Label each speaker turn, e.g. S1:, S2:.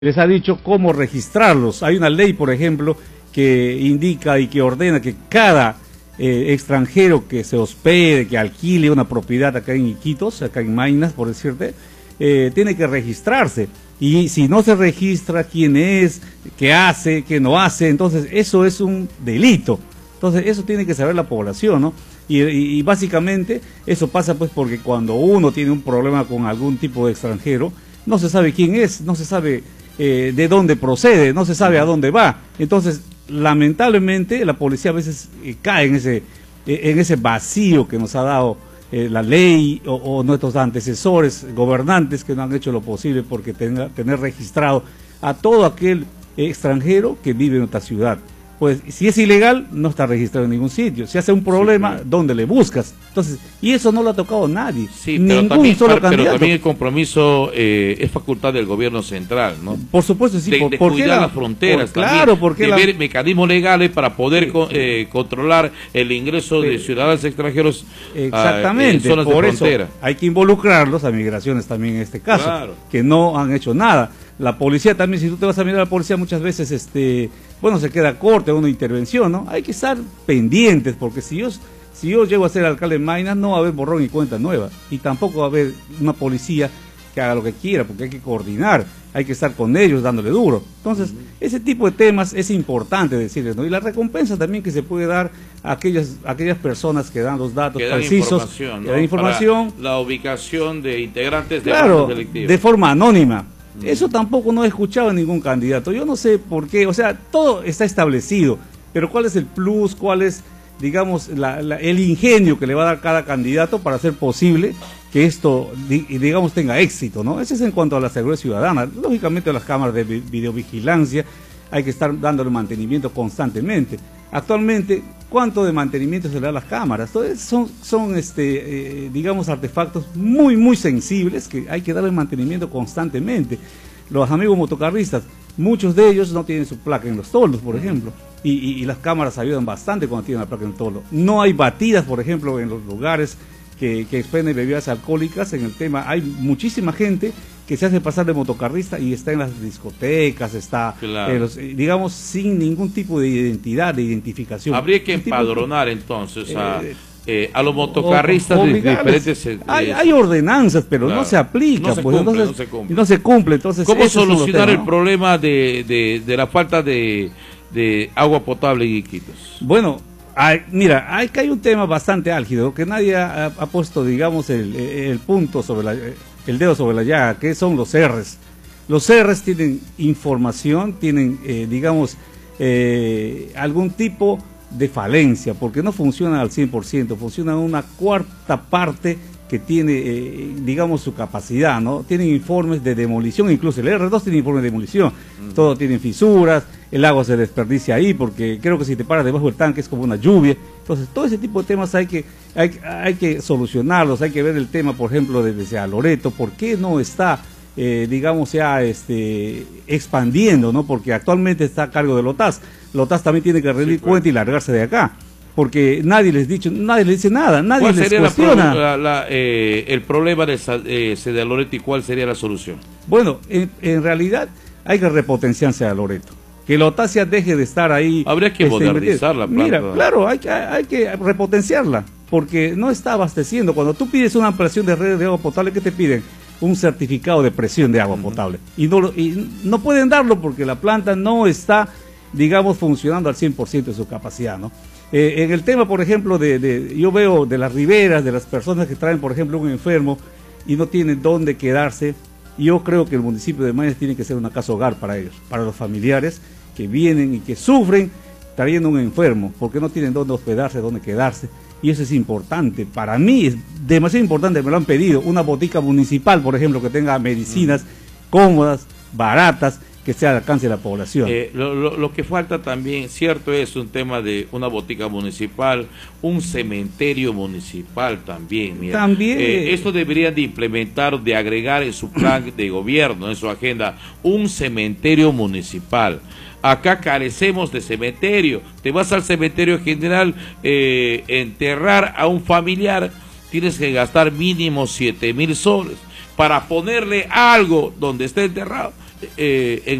S1: les ha dicho cómo registrarlos. Hay una ley, por ejemplo, que indica y que ordena que cada extranjero que se hospede, que alquile una propiedad acá en Iquitos, acá en Maynas, por decirte, tiene que registrarse. Y si no se registra quién es, qué hace, qué no hace, entonces eso es un delito. Entonces eso tiene que saber la población, ¿no? Y básicamente eso pasa pues porque cuando uno tiene un problema con algún tipo de extranjero, no se sabe quién es, no se sabe de dónde procede, no se sabe a dónde va. Entonces, lamentablemente, la policía a veces cae en ese vacío que nos ha dado la ley o nuestros antecesores, gobernantes, que no han hecho lo posible porque tener registrado a todo aquel extranjero que vive en nuestra ciudad. Pues si es ilegal, no está registrado en ningún sitio. Si hace un problema, sí, ¿dónde le buscas? Entonces, y eso no lo ha tocado nadie. Sí,
S2: pero también el compromiso es facultad del gobierno central, ¿no? Por supuesto, sí. De cuidar las fronteras,
S1: claro, porque
S2: de ver mecanismos legales para poder controlar el ingreso de ciudadanos extranjeros.
S1: Exactamente, en zonas de frontera. Hay que involucrarlos a migraciones también en este caso, claro, que no han hecho nada. La policía también, si tú te vas a mirar a la policía muchas veces, bueno, se queda corta una intervención, ¿no? Hay que estar pendientes, porque si yo llego a ser alcalde de Maynas, no va a haber borrón y cuenta nueva, y tampoco va a haber una policía que haga lo que quiera, porque hay que coordinar, hay que estar con ellos dándole duro. Entonces, ese tipo de temas es importante decirles, ¿no? Y la recompensa también que se puede dar a aquellas personas que dan los datos precisos, que dan información,
S2: para la ubicación de integrantes de
S1: claro, de forma anónima. Eso tampoco no he escuchado a ningún candidato. Yo no sé por qué, o sea, todo está establecido, pero ¿cuál es el plus? ¿Cuál es, digamos, el ingenio que le va a dar cada candidato para hacer posible que esto, digamos, tenga éxito, ¿no? Ese es en cuanto a la seguridad ciudadana. Lógicamente, las cámaras de videovigilancia hay que estar dándole mantenimiento constantemente. Actualmente, ¿cuánto de mantenimiento se le da a las cámaras? Entonces, son digamos, artefactos muy, muy sensibles que hay que darle mantenimiento constantemente. Los amigos motocarristas, muchos de ellos no tienen su placa en los toldos, por ejemplo, y las cámaras ayudan bastante cuando tienen la placa en el toldo. No hay batidas, por ejemplo, en los lugares que expenden bebidas alcohólicas. En el tema hay muchísima gente que se hace pasar de motocarrista y está en las discotecas, está, claro, digamos, sin ningún tipo de identidad, de identificación.
S2: Habría que empadronar entonces a los motocarristas de diferentes...
S1: hay ordenanzas, pero claro, no se aplica, no se cumple. Entonces,
S2: ¿cómo solucionar el problema de la falta de agua potable en Iquitos?
S1: Bueno, mira, hay un tema bastante álgido, que nadie ha puesto, digamos, el punto sobre el dedo sobre la llaga, que son los CRs. Los CRs tienen información, tienen, digamos, algún tipo de falencia, porque no funcionan al 100%, funcionan una cuarta parte que tiene, digamos, su capacidad, ¿no? Tienen informes de demolición, incluso el R2 tiene informes de demolición, todo tiene fisuras, el agua se desperdicia ahí, porque creo que si te paras debajo del tanque es como una lluvia. Entonces, todo ese tipo de temas hay que solucionarlos, hay que ver el tema, por ejemplo, desde Loreto, ¿por qué no está, digamos, ya expandiendo, ¿no? Porque actualmente está a cargo de Lotas. Lotas también tiene que rendir cuenta y largarse de acá, porque nadie les dice nada, nadie les cuestiona.
S2: El problema de Seda Loreto, y cuál sería la solución?
S1: Bueno, en realidad hay que repotenciarse a Loreto, que Lotasia deje de estar ahí.
S2: Habría que modernizar la planta.
S1: Mira, claro, hay que repotenciarla, porque no está abasteciendo. Cuando tú pides una ampliación de redes de agua potable, ¿qué te piden? Un certificado de presión de agua potable. Y no pueden darlo porque la planta no está, digamos, funcionando al 100% de su capacidad, ¿no? En el tema, por ejemplo, yo veo de las riberas, de las personas que traen, por ejemplo, un enfermo y no tienen dónde quedarse, yo creo que el municipio de Maynas tiene que ser una casa hogar para ellos, para los familiares que vienen y que sufren trayendo un enfermo, porque no tienen dónde hospedarse, dónde quedarse, y eso es importante. Para mí es demasiado importante, me lo han pedido, una botica municipal, por ejemplo, que tenga medicinas cómodas, baratas, que sea al alcance de la población.
S2: Lo que falta también, cierto, es un tema de una botica municipal, un cementerio municipal también. Mira.
S1: También.
S2: Esto deberían de implementar, de agregar en su plan de gobierno, en su agenda, un cementerio municipal. Acá carecemos de cementerio. Te vas al cementerio general, enterrar a un familiar, tienes que gastar mínimo 7.000 soles para ponerle algo donde esté enterrado. en